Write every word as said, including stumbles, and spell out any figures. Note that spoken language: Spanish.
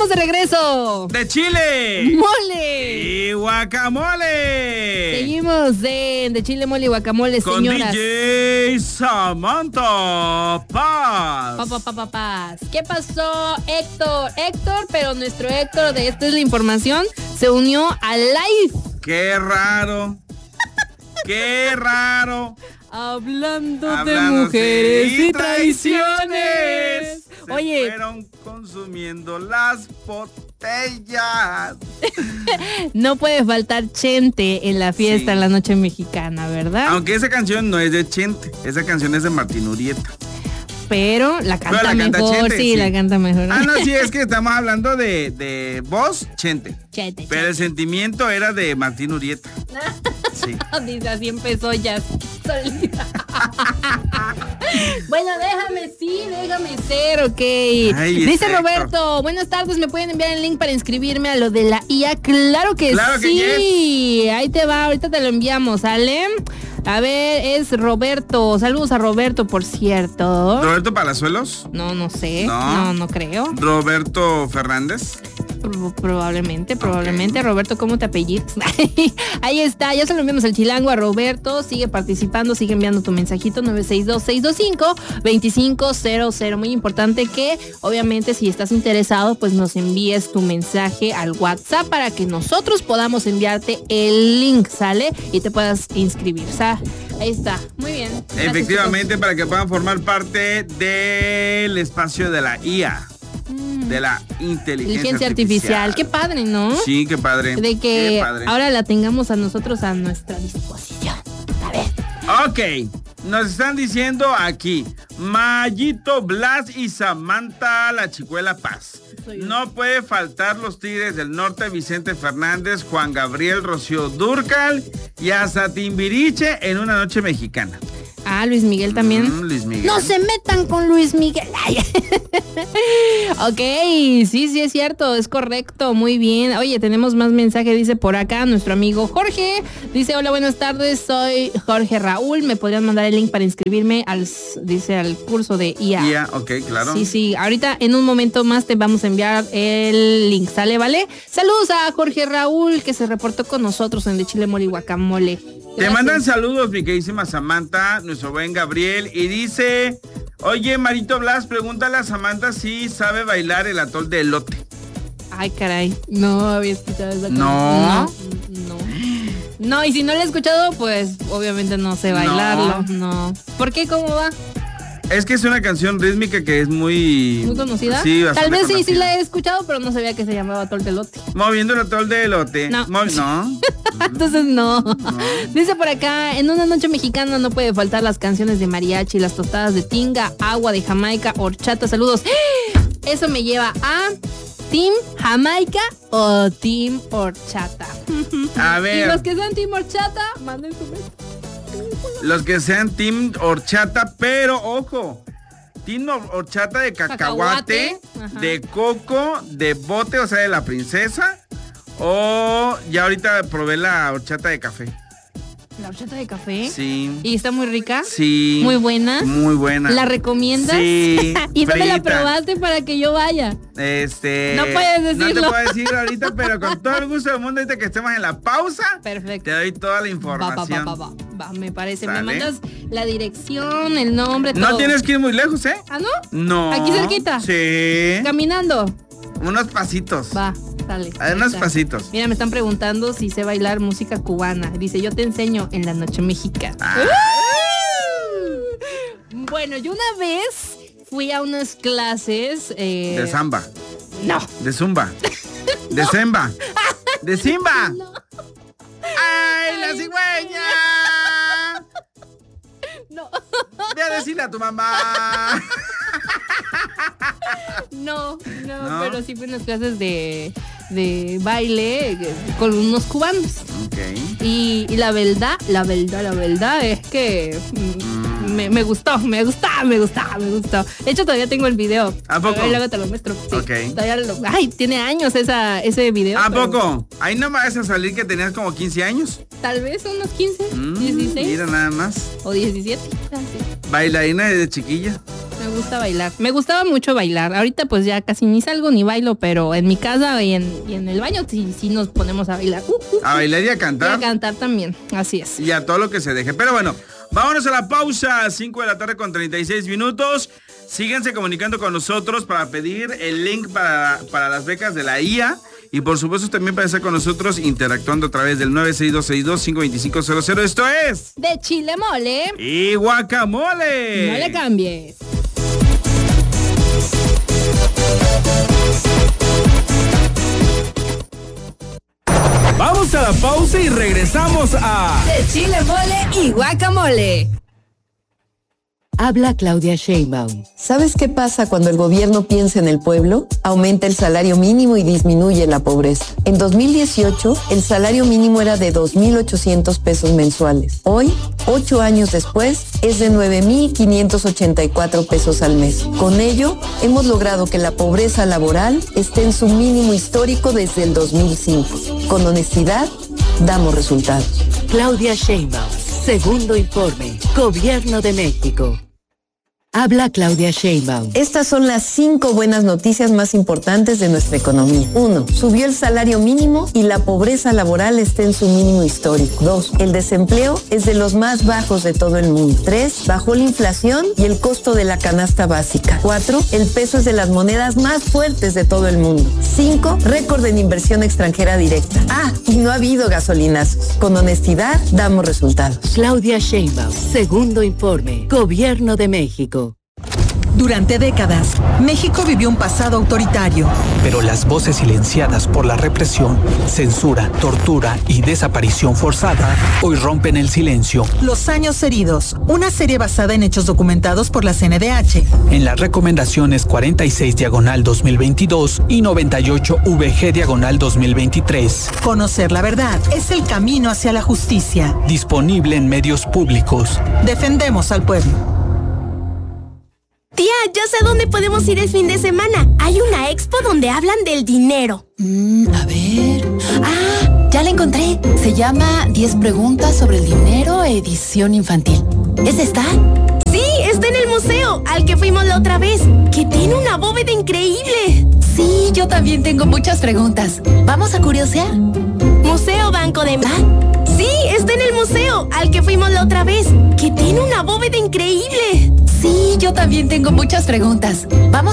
estamos de regreso. De chile, mole y guacamole. Seguimos de, de chile, mole y guacamole, con señoras. D J Samantha Paz. Pa, pa, pa, pa, paz. ¿Qué pasó, Héctor? Héctor, pero nuestro Héctor de Esta es la Información se unió al live. Qué raro. Qué raro. Hablando, Hablando de mujeres sí, y traiciones. Se Oye, fueron consumiendo las botellas. no puede faltar Chente en la fiesta, Sí. en la noche mexicana, ¿verdad? Aunque esa canción no es de Chente, esa canción es de Martín Urieta. Pero la canta Pero la canta mejor, Chente, sí, sí. la canta mejor. Ah, no, sí, es que estamos hablando de, de voz, Chente. Chente, Pero el sentimiento era de Martín Urieta. Sí. Dice, así empezó ya solita. Bueno, déjame, sí, déjame ser, ok. Ay, Dice Héctor. Roberto, buenas tardes, ¿me pueden enviar el link para inscribirme a lo de la I A? Claro que Claro que sí. Ahí te va, ahorita te lo enviamos, ¿sale? A ver, es Roberto. Saludos a Roberto, por cierto. ¿Roberto Palazuelos? No, no sé. No. No, no creo. ¿Roberto Fernández? Pro- Probablemente, probablemente. Roberto, ¿cómo te apellidas? Ahí está, ya se lo enviamos el chilango a Roberto. Sigue participando, sigue enviando tu mensajito nueve seis dos, seis dos cinco, dos cinco cero cero. Muy importante que, obviamente, si estás interesado, pues nos envíes tu mensaje al WhatsApp para que nosotros podamos enviarte el link, ¿sale? Y te puedas inscribir, ¿sale? Ahí está, muy bien. Gracias, Efectivamente, para que puedan formar parte del espacio de la I A. De la inteligencia, inteligencia artificial. artificial. Qué padre, ¿no? Sí, qué padre. De que Qué padre. ahora la tengamos a nosotros a nuestra disposición. A ver. Ok, nos están diciendo aquí, Mayito Blas y Samantha La Chicuela Paz. Soy yo. No puede faltar los Tigres del Norte, Vicente Fernández, Juan Gabriel, Rocío Dúrcal y hasta Timbiriche en una noche mexicana. Ah, Luis Miguel también. Mm, Luis Miguel. No se metan con Luis Miguel. Ay. Ok, sí, sí es cierto, es correcto, muy bien. Oye, tenemos más mensaje, dice por acá nuestro amigo Jorge. Dice, hola, buenas tardes, soy Jorge Raúl. ¿Me podrían mandar el link para inscribirme al, dice, al curso de I A? I A, ok, claro. Sí, sí, ahorita en un momento más te vamos a enviar el link, ¿sale, vale? Saludos a Jorge Raúl, que se reportó con nosotros en De Chile, Mole y Guacamole. Te Gracias. mandan saludos, mi queridísima Samantha, nuestro buen Gabriel, y dice, oye, Marito Blas, pregúntale a Samantha si sabe bailar el atol de elote. Ay, caray, no había escuchado esa canción. No. No, no. No, y si no la he escuchado, pues obviamente no sé bailarlo, no. ¿Por qué? ¿Cómo va? Es que es una canción rítmica que es muy... ¿Muy conocida? Sí, bastante Tal vez sí, sí conocida. la he escuchado, pero no sabía que se llamaba Toltelote. Moviendo el atol de elote. No. Mo- no. Entonces no. Dice por acá, en una noche mexicana no puede faltar las canciones de mariachi, las tostadas de tinga, agua de Jamaica, horchata. Saludos. Eso me lleva a Team Jamaica o Team Horchata. A Y ver, los que sean Team Horchata, manden su beso. los que sean team horchata, pero ojo, team hor- horchata de cacahuate, Cacahuate, ajá. de coco, de bote, o sea, de la princesa, o ya ahorita probé la horchata de café. La horchata de café. Sí. Y está muy rica. Sí. Muy buena. Muy buena. ¿La recomiendas? Sí. ¿Y dónde la frita. probaste para que yo vaya? Este. No puedes No decirlo. te puedo decir ahorita, pero con todo el gusto del mundo, ahorita que estemos en la pausa, Perfecto. te doy toda la Va, va, información. va, va, va, va, me parece. ¿Sale? Me mandas la dirección, el nombre, todo. No tienes que ir muy lejos, ¿eh? ¿Ah, no? No. ¿Aquí cerquita? Sí. Caminando. Unos pasitos. Va, dale. Hay ahí unos está. pasitos. Mira, me están preguntando si sé bailar música cubana. Dice, yo te enseño en la noche mexicana. Ah. Bueno, yo una vez fui a unas clases. eh, De samba. No. De zumba. De semba. De simba. No. ¡Ay, la cigüeña! No. Ve a decirle a tu mamá. No, no, ¿No? pero sí fui a unas clases de, de baile eh, con unos cubanos. Ok. Y, y la verdad, la verdad, la verdad es que mm, me, me gustó, me gustó, me gustó, me gustó. De hecho, todavía tengo el video. ¿A poco? ver, luego te lo muestro. Sí, Ok. todavía lo- ay, tiene años esa, ese video. ¿A pero poco? Ahí no me vas a salir que tenías como quince años. Tal vez unos quince, Mm, dieciséis Mira nada más. o diecisiete. Ah, sí. Bailarina desde chiquilla. Me gusta bailar. Me gustaba mucho bailar. Ahorita pues ya casi ni salgo ni bailo, pero en mi casa y en, y en el baño sí, sí nos ponemos a bailar. Uh, uh, a bailar y a cantar. Y a cantar también, así es. Y a todo lo que se deje. Pero bueno, vámonos a la pausa. cinco de la tarde con treinta y seis minutos. Síganse comunicando con nosotros para pedir el link para, para las becas de la I A. Y por supuesto también para estar con nosotros interactuando a través del nueve seis dos seis dos cinco dos cinco cero cero. Esto es... De chile mole. Y guacamole. No le cambies. Vamos a la pausa y regresamos a... De chile mole y guacamole. Habla Claudia Sheinbaum. ¿Sabes qué pasa cuando el gobierno piensa en el pueblo? Aumenta el salario mínimo y disminuye la pobreza. En dos mil dieciocho, el salario mínimo era de dos mil ochocientos pesos mensuales. Hoy, ocho años después, es de nueve mil quinientos ochenta y cuatro pesos al mes. Con ello, hemos logrado que la pobreza laboral esté en su mínimo histórico desde el dos mil cinco. Con honestidad, damos resultados. Claudia Sheinbaum. Segundo informe. Gobierno de México. Habla Claudia Sheinbaum. Estas son las cinco buenas noticias más importantes de nuestra economía. Uno, subió el salario mínimo y la pobreza laboral está en su mínimo histórico. Dos, el desempleo es de los más bajos de todo el mundo. Tres, bajó la inflación y el costo de la canasta básica. Cuatro, el peso es de las monedas más fuertes de todo el mundo. Cinco, récord en inversión extranjera directa. Ah, y no ha habido gasolinazos. Con honestidad, damos resultados. Claudia Sheinbaum. Segundo informe. Gobierno de México. Durante décadas, México vivió un pasado autoritario. Pero las voces silenciadas por la represión, censura, tortura y desaparición forzada hoy rompen el silencio. Los años heridos, una serie basada en hechos documentados por la C N D H. En las recomendaciones cuarenta y seis diagonal dos mil veintidós y noventa y ocho V G diagonal dos mil veintitrés. Conocer la verdad es el camino hacia la justicia. Disponible en medios públicos. Defendemos al pueblo. Tía, ya sé dónde podemos ir el fin de semana. Hay una expo donde hablan del dinero. Mm, a ver... Ah, ya la encontré. Se llama diez preguntas sobre el dinero, edición infantil. ¿Es esta? Sí, está en el museo, al que fuimos la otra vez, que tiene una bóveda increíble. Sí, yo también tengo muchas preguntas. ¿Vamos a curiosear? Museo Banco de... ¿Ah? Sí, está en el museo, al que fuimos la otra vez, que tiene una bóveda increíble. Sí, yo también tengo muchas preguntas. Vamos